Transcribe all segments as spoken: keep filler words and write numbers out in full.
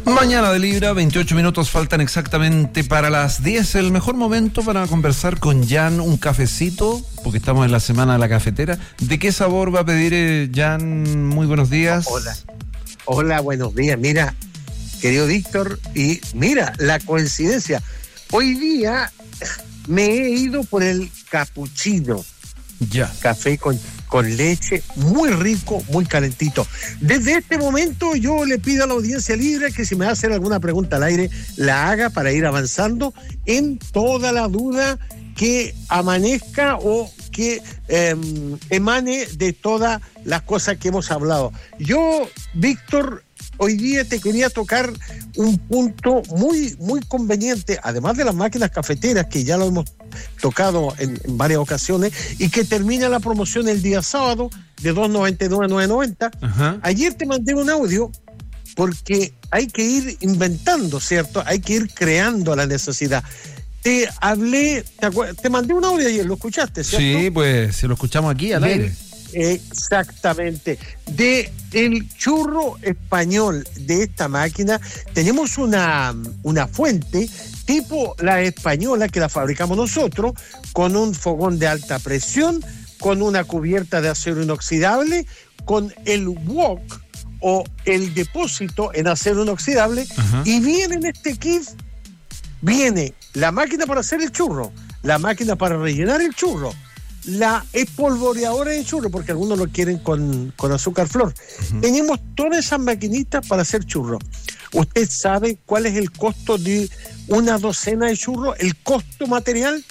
Mañana de Libra, veintiocho minutos faltan exactamente para las diez. El mejor momento para conversar con Jan, un cafecito, porque estamos en la semana de la cafetera. ¿De qué sabor va a pedir eh, Jan? Muy buenos días. Hola. Hola, buenos días. Mira, querido Víctor, y mira, la coincidencia. Hoy día me he ido por el capuchino. Ya. Café con, con leche, muy rico, muy calentito. Desde este momento yo le pido a la audiencia libre que si me va a hacer alguna pregunta al aire, la haga para ir avanzando en toda la duda que amanezca o que eh, emane de todas las cosas que hemos hablado. Yo, Víctor, hoy día te quería tocar un punto muy, muy conveniente, además de las máquinas cafeteras, que ya lo hemos tocado en, en varias ocasiones, y que termina la promoción el día sábado de dos noventa y nueve a nueve noventa. Ajá. Ayer te mandé un audio porque hay que ir inventando, ¿cierto? Hay que ir creando la necesidad. Te hablé, te, acuer- te mandé un audio ayer, ¿lo escuchaste, cierto? Sí, pues si lo escuchamos aquí al aire. Exactamente. De el churro español de esta máquina, tenemos una, una fuente tipo la española que la fabricamos nosotros, con un fogón de alta presión, con una cubierta de acero inoxidable, con el wok o el depósito en acero inoxidable. Ajá. Y viene en este kit, viene la máquina para hacer el churro, la máquina para rellenar el churro, la espolvoreadora de churro, porque algunos lo quieren con, con azúcar flor. Uh-huh. Tenemos todas esas maquinitas para hacer churro. ¿Usted sabe cuál es el costo de una docena de churros? ¿El costo material?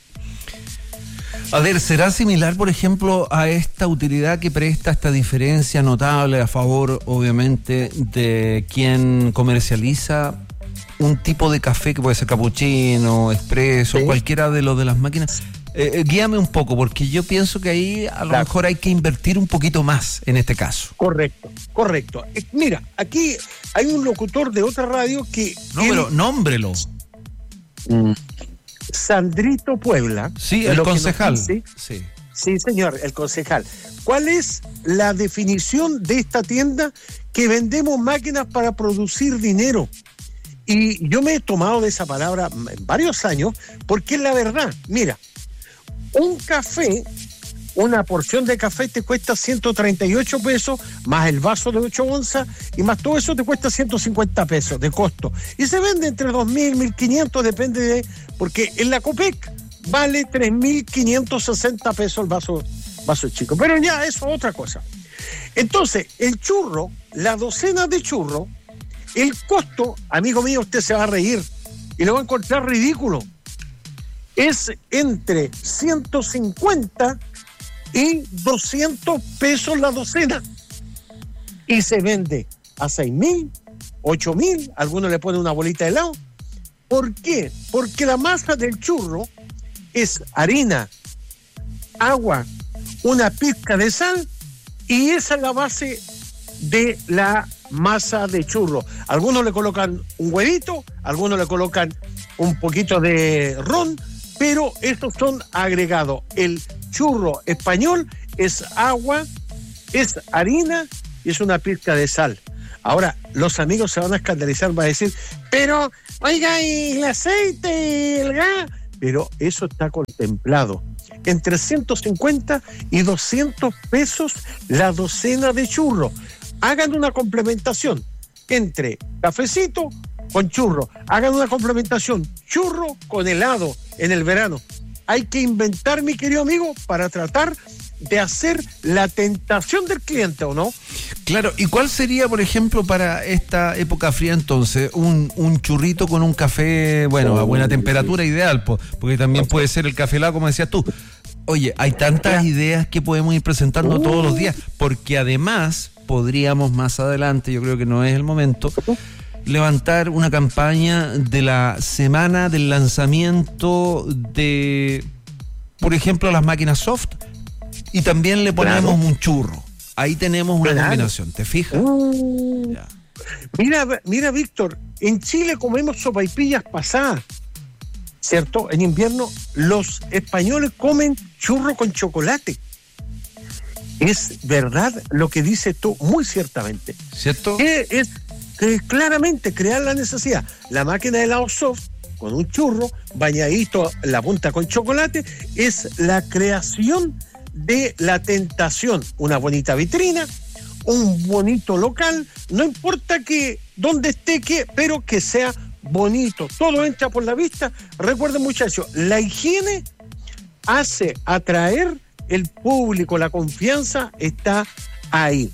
A ver, ¿será similar, por ejemplo, a esta utilidad que presta esta diferencia notable a favor, obviamente, de quien comercializa un tipo de café que puede ser capuchino, expreso, ¿sí? Cualquiera de los de las máquinas? Eh, guíame un poco, porque yo pienso que ahí a lo claro. mejor hay que invertir un poquito más en este caso. Correcto, correcto. Eh, mira, aquí hay un locutor de otra radio que... No, él... pero nómbrelo. Mm. Sandrito Puebla. Sí, el concejal. Sí. sí, señor, el concejal. ¿Cuál es la definición de esta tienda? Que vendemos máquinas para producir dinero. Y yo me he tomado de esa palabra en varios años, porque es la verdad. Mira, un café, una porción de café te cuesta ciento treinta y ocho pesos, más el vaso de ocho onzas, y más todo eso te cuesta ciento cincuenta pesos de costo. Y se vende entre dos mil, mil quinientos, depende de... Porque en la Copec vale tres mil quinientos sesenta pesos el vaso, vaso chico. Pero ya, eso es otra cosa. Entonces, el churro, la docena de churro, el costo, amigo mío, usted se va a reír y lo va a encontrar ridículo. Es entre ciento cincuenta y doscientos pesos la docena. Y se vende a seis mil, ocho mil, algunos le ponen una bolita de helado. ¿Por qué? Porque la masa del churro es harina, agua, una pizca de sal, y esa es la base de la masa de churro. Algunos le colocan un huevito, algunos le colocan un poquito de ron, pero estos son agregados. El churro español es agua, es harina y es una pizca de sal. Ahora, los amigos se van a escandalizar, van a decir, pero, oiga, ¿y el aceite, el gas? Pero eso está contemplado. Entre ciento cincuenta y doscientos pesos la docena de churro. Hagan una complementación entre cafecito con churro. Hagan una complementación churro con helado en el verano. Hay que inventar, mi querido amigo, para tratar de hacer la tentación del cliente, ¿o no? Claro, ¿y cuál sería, por ejemplo, para esta época fría entonces, un, un churrito con un café, bueno, oh, a buena temperatura, sí. Ideal, po, porque también puede ser el café helado, como decías tú. Oye, hay tantas ideas que podemos ir presentando uh. todos los días, porque además podríamos más adelante, yo creo que no es el momento, levantar una campaña de la semana del lanzamiento de, por ejemplo, las máquinas soft, y también le ponemos claro. un churro. Ahí tenemos una claro. combinación, ¿te fijas? Uh, mira, mira, Víctor, en Chile comemos sopaipillas pasadas, ¿cierto? En invierno los españoles comen churro con chocolate. Es verdad lo que dices tú, muy ciertamente. ¿Cierto? ¿Qué es, que claramente crear la necesidad. La máquina de helado soft, con un churro, bañadito la punta con chocolate, es la creación de la tentación. Una bonita vitrina, un bonito local, no importa que dónde esté, que, pero que sea bonito. Todo entra por la vista. Recuerden, muchachos, la higiene hace atraer el público, la confianza está ahí.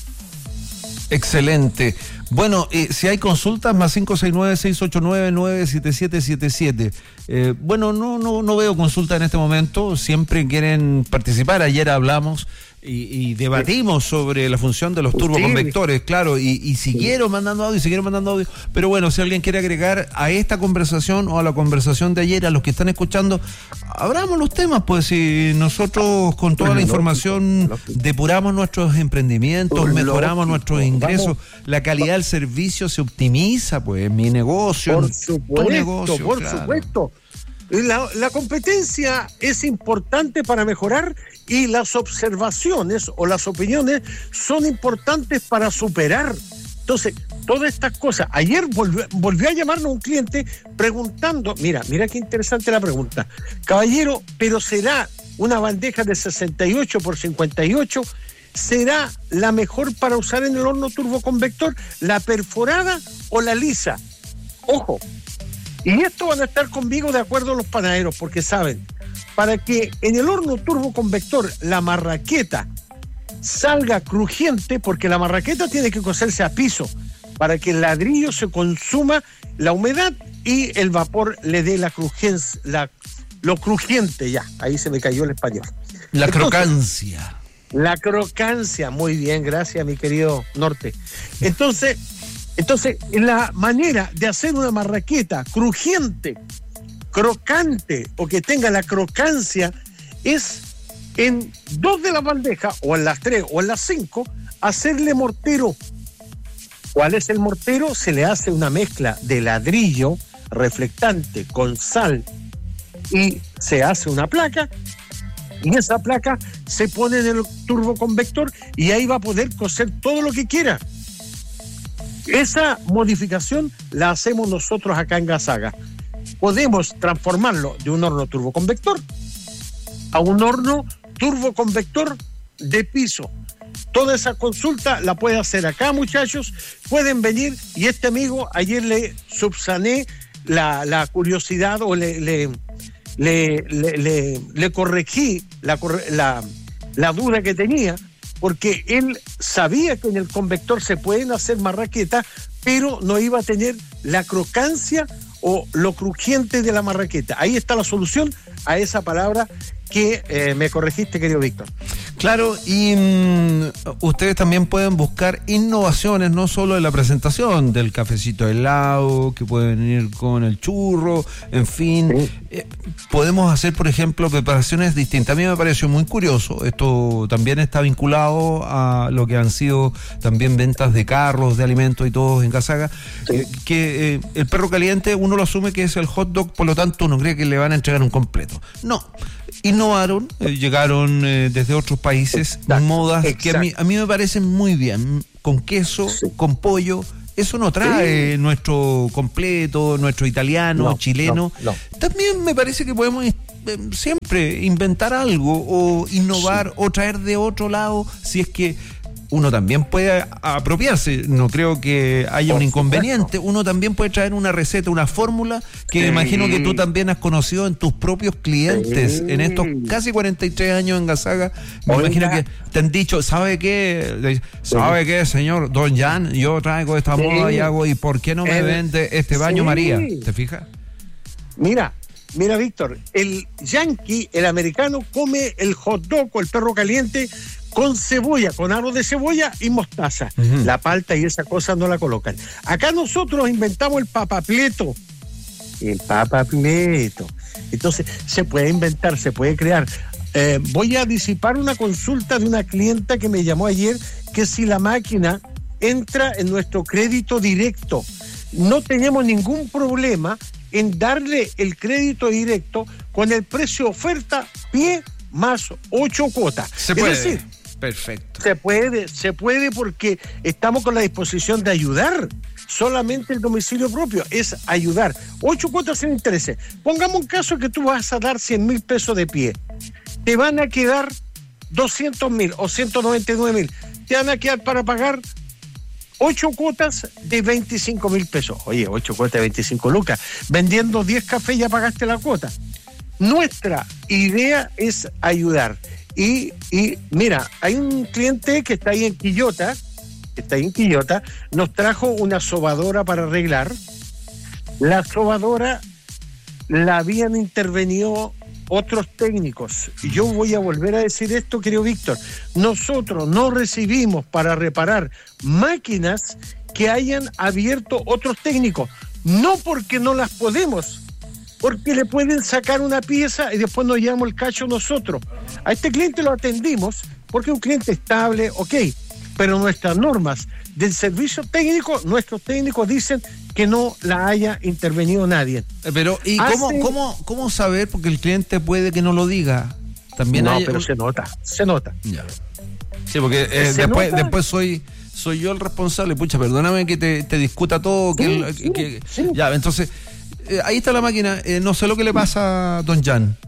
Excelente. Bueno, eh, si hay consultas, más cinco seis nueve, seis ocho nueve, nueve siete siete siete siete. Eh, bueno, no, no, no veo consulta en este momento, siempre quieren participar. Ayer hablamos y, y debatimos sobre la función de los turboconvectores, claro, y, y siguieron mandando audio, y siguieron mandando audio. Pero bueno, si alguien quiere agregar a esta conversación o a la conversación de ayer, a los que están escuchando, abramos los temas, pues si nosotros con toda la información depuramos nuestros emprendimientos, mejoramos nuestros ingresos, la calidad del servicio se optimiza, pues mi negocio, por supuesto, tu negocio, por claro. supuesto. La, la competencia es importante para mejorar y las observaciones o las opiniones son importantes para superar. Entonces, todas estas cosas. Ayer volvió, volvió a llamarnos un cliente preguntando, mira, mira qué interesante la pregunta. Caballero, pero ¿será una bandeja de sesenta y ocho por cincuenta y ocho? ¿Será la mejor para usar en el horno turboconvector? ¿La perforada o la lisa? Ojo. Y esto van a estar conmigo de acuerdo los panaderos, porque saben, para que en el horno turboconvector la marraqueta salga crujiente, porque la marraqueta tiene que cocerse a piso, para que el ladrillo se consuma la humedad y el vapor le dé la crujencia, la, lo crujiente ya, ahí se me cayó el español. La Entonces, crocancia. La crocancia, muy bien, gracias mi querido Norte. Entonces... Entonces, la manera de hacer una marraqueta crujiente, crocante o que tenga la crocancia es en dos de las bandejas, o en las tres o en las cinco, hacerle mortero. ¿Cuál es el mortero? Se le hace una mezcla de ladrillo reflectante con sal y se hace una placa. Y esa placa se pone en el turboconvector y ahí va a poder cocer todo lo que quiera. Esa modificación la hacemos nosotros acá en Gasaga. Podemos transformarlo de un horno turboconvector a un horno turboconvector de piso. Toda esa consulta la puede hacer acá, muchachos. Pueden venir y este amigo, ayer le subsané la, la curiosidad o le, le, le, le, le, le corregí la, la, la duda que tenía, porque él sabía que en el convector se pueden hacer marraquetas, pero no iba a tener la crocancia o lo crujiente de la marraqueta. Ahí está la solución a esa palabra que eh, me corregiste, querido Víctor. Claro, y mmm, ustedes también pueden buscar innovaciones, no solo en la presentación del cafecito helado, que pueden ir con el churro, en fin. Sí. Eh, podemos hacer, por ejemplo, preparaciones distintas. A mí me pareció muy curioso, esto también está vinculado a lo que han sido también ventas de carros, de alimentos y todo en Gasaga, sí. eh, que eh, el perro caliente uno lo asume que es el hot dog, por lo tanto uno cree que le van a entregar un completo. No. Innovaron, eh, llegaron eh, desde otros países, exacto, modas exacto. que a mí, a mí me parecen muy bien, con queso, sí. con pollo. Eso no trae sí. nuestro completo, nuestro italiano, no, chileno. No, no. También me parece que podemos eh, siempre inventar algo o innovar sí. o traer de otro lado, si es que uno también puede apropiarse, no creo que haya Por un inconveniente, supuesto. Uno también puede traer una receta, una fórmula que sí. me imagino que tú también has conocido en tus propios clientes, sí. en estos casi cuarenta y tres años en Gasaga, me Oiga. imagino que te han dicho, ¿sabe qué? ¿Sabe sí. qué, señor Don Jan? Yo traigo esta sí. moda y hago, ¿y por qué no me el, vende este baño sí. María? ¿Te fijas? Mira, mira Víctor, el yankee, el americano, come el hot dog o el perro caliente con cebolla, con aros de cebolla y mostaza. Uh-huh. La palta y esa cosa no la colocan. Acá nosotros inventamos el papapleto. El papapleto. Entonces, se puede inventar, se puede crear. Eh, voy a disipar una consulta de una clienta que me llamó ayer, que si la máquina entra en nuestro crédito directo, no tenemos ningún problema en darle el crédito directo con el precio oferta pie más ocho cuotas. Se es puede. Decir, Perfecto. Se puede, se puede porque estamos con la disposición de ayudar. Solamente el domicilio propio es ayudar. Ocho cuotas sin intereses. Pongamos un caso que tú vas a dar cien mil pesos de pie. Te van a quedar doscientos mil o ciento noventa y nueve mil. Te van a quedar para pagar ocho cuotas de veinticinco mil pesos. Oye, ocho cuotas de veinticinco lucas. Vendiendo diez cafés ya pagaste la cuota. Nuestra idea es ayudar. Y, y mira, hay un cliente que está ahí en Quillota, que está ahí en Quillota, nos trajo una sobadora para arreglar. La sobadora la habían intervenido otros técnicos. Y yo voy a volver a decir esto, querido Víctor. Nosotros no recibimos para reparar máquinas que hayan abierto otros técnicos. No porque no las podemos, porque le pueden sacar una pieza y después nos llevamos el cacho nosotros. A este cliente lo atendimos porque es un cliente estable, ok, pero nuestras normas del servicio técnico, nuestros técnicos dicen que no la haya intervenido nadie. Pero, ¿y Hace... cómo, cómo, cómo saber? Porque el cliente puede que no lo diga. También no, hay... pero se nota, se nota. Ya. Sí, porque eh, después, nota? después soy... soy yo el responsable. Pucha, perdóname que te, te discuta todo. Sí, que, el, sí, que sí. Ya, entonces, eh, ahí está la máquina. Eh, no sé lo que le pasa a don Jan.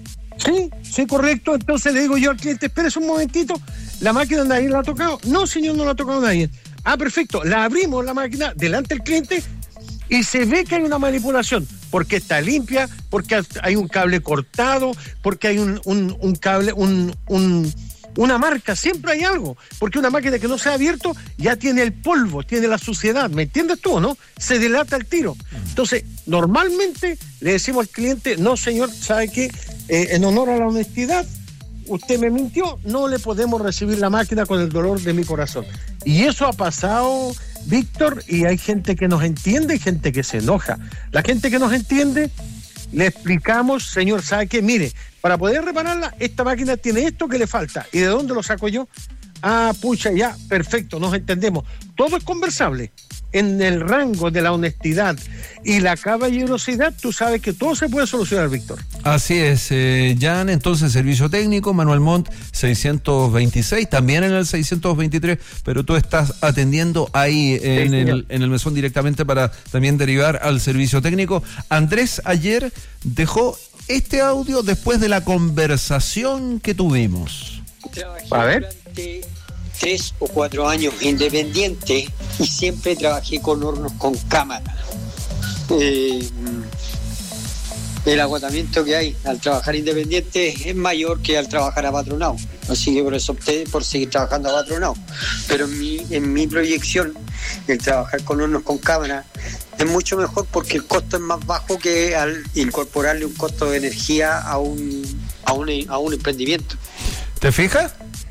Sí, sí, correcto. Entonces le digo yo al cliente, espérese un momentito, ¿la máquina nadie la ha tocado? No, señor, no la ha tocado nadie. Ah, perfecto. La abrimos la máquina delante del cliente y se ve que hay una manipulación, porque está limpia, porque hay un cable cortado, porque hay un, un, un cable, un, un, una marca, siempre hay algo, porque una máquina que no se ha abierto ya tiene el polvo, tiene la suciedad, ¿me entiendes tú, no? Se delata el tiro. Entonces, normalmente le decimos al cliente, no señor, ¿sabe qué? Eh, en honor a la honestidad, usted me mintió, no le podemos recibir la máquina con el dolor de mi corazón. Y eso ha pasado, Víctor, y hay gente que nos entiende y gente que se enoja. La gente que nos entiende, le explicamos, señor, ¿sabe qué? Mire, para poder repararla, esta máquina tiene esto que le falta. ¿Y de dónde lo saco yo? Ah, pucha, ya, perfecto, nos entendemos. Todo es conversable. En el rango de la honestidad y la caballerosidad, tú sabes que todo se puede solucionar, Víctor. Así es, eh, Jan, entonces servicio técnico, Manuel Montt seiscientos veintiséis, también en el seiscientos veintitrés, pero tú estás atendiendo ahí en, sí, el, en el mesón directamente para también derivar al servicio técnico. Andrés ayer dejó este audio después de la conversación que tuvimos. A ver. Durante tres o cuatro años independiente y siempre trabajé con hornos con cámara. Eh, el agotamiento que hay al trabajar independiente es mayor que al trabajar apatronado, así que por eso opté por seguir trabajando apatronado. Pero en mi, en mi proyección, el trabajar con hornos con cámara es mucho mejor porque el costo es más bajo que al incorporarle un costo de energía a un, a un, a un emprendimiento. ¿Te fijas?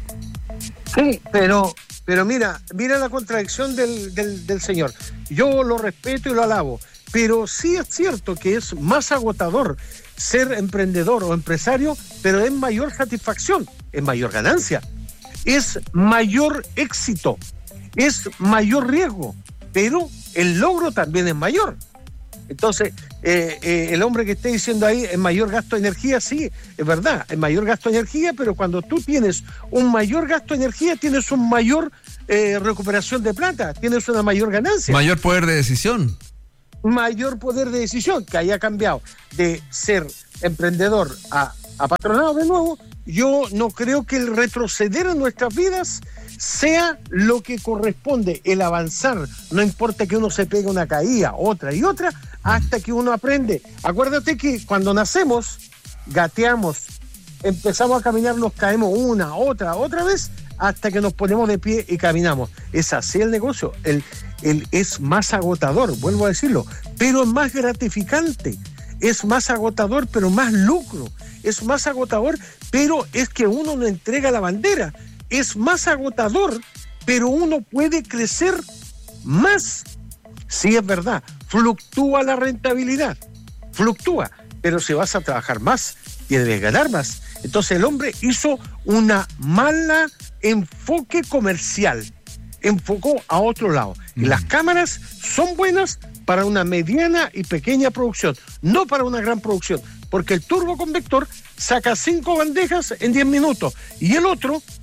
Sí, pero, pero mira, mira la contradicción del, del, del señor. Yo lo respeto y lo alabo, pero sí es cierto que es más agotador ser emprendedor o empresario, pero es mayor satisfacción, es mayor ganancia, es mayor éxito, es mayor riesgo, pero el logro también es mayor. Entonces, eh, eh, el hombre que esté diciendo ahí es mayor gasto de energía, sí, es verdad, es mayor gasto de energía, pero cuando tú tienes un mayor gasto de energía, tienes un mayor eh, recuperación de plata, tienes una mayor ganancia. Mayor poder de decisión. Mayor poder de decisión, que haya cambiado de ser emprendedor a, a patronado de nuevo. Yo no creo que el retroceder en nuestras vidas sea lo que corresponde, el avanzar, no importa que uno se pegue una caída, otra y otra, hasta que uno aprende. Acuérdate que cuando nacemos, gateamos, empezamos a caminar, nos caemos una, otra, otra vez, hasta que nos ponemos de pie y caminamos. Es así el negocio, el, el, es más agotador, vuelvo a decirlo, pero es más gratificante, es más agotador, pero más lucro, es más agotador, pero es que uno no entrega la bandera. Es más agotador, pero uno puede crecer más. Sí, es verdad, fluctúa la rentabilidad, fluctúa, pero si vas a trabajar más, tienes que ganar más. Entonces el hombre hizo una mala enfoque comercial, enfocó a otro lado. Mm. Y las cámaras son buenas para una mediana y pequeña producción, no para una gran producción, porque el turboconvector saca cinco bandejas en diez minutos y el otro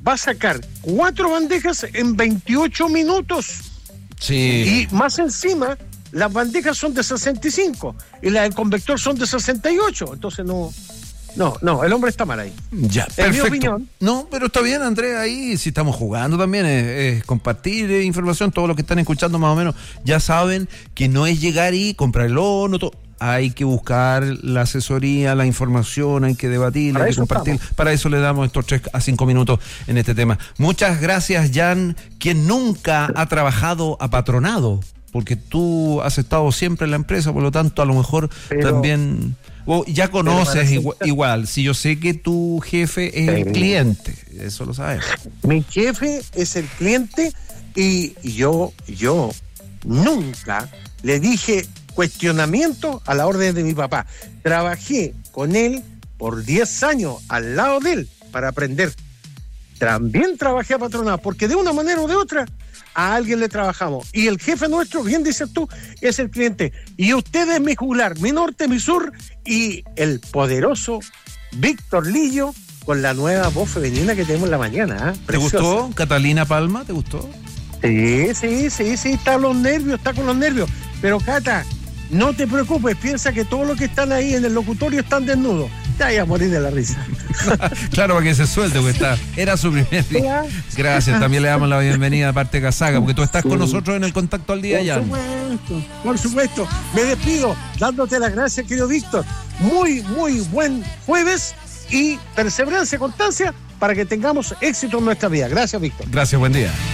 va a sacar cuatro bandejas en veintiocho minutos. Sí. Y más encima, las bandejas son de sesenta y cinco y las del convector son de sesenta y ocho. Entonces no, no, no, el hombre está mal ahí. Ya, en mi perfecto. opinión. No, pero está bien, Andrés, ahí si estamos jugando también, es, es compartir eh, información. Todos los que están escuchando más o menos ya saben que no es llegar y comprar el horno, todo. Hay que buscar la asesoría, la información, hay que debatir, hay que compartir. Estamos. Para eso le damos estos tres a cinco minutos en este tema. Muchas gracias, Jan, quien nunca ha trabajado apatronado, porque tú has estado siempre en la empresa, por lo tanto, a lo mejor pero, también... Oh, ya conoces igual, igual, si yo sé que tu jefe es sí. el cliente, eso lo sabes. Mi jefe es el cliente y yo, yo nunca le dije... cuestionamiento a la orden de mi papá. Trabajé con él por diez años al lado de él para aprender. También trabajé a patronado, porque de una manera o de otra a alguien le trabajamos. Y el jefe nuestro, bien dices tú, es el cliente. Y usted es mi juglar, mi norte, mi sur, y el poderoso Víctor Lillo con la nueva voz femenina que tenemos en la mañana. ¿eh? ¿Te gustó? Catalina Palma, ¿te gustó? Sí, sí, sí, sí, está con los nervios, está con los nervios. Pero Cata, no te preocupes, piensa que todos los que están ahí en el locutorio están desnudos. Te vayas a morir de la risa. Claro, para que se suelte, porque está, era su primer día. Gracias, también le damos la bienvenida a parte de Casaca, porque tú estás con nosotros en el Contacto al Día ya. Por supuesto, por supuesto. Me despido dándote las gracias, querido Víctor. Muy, muy buen jueves y perseverancia y constancia para que tengamos éxito en nuestra vida. Gracias, Víctor. Gracias, buen día.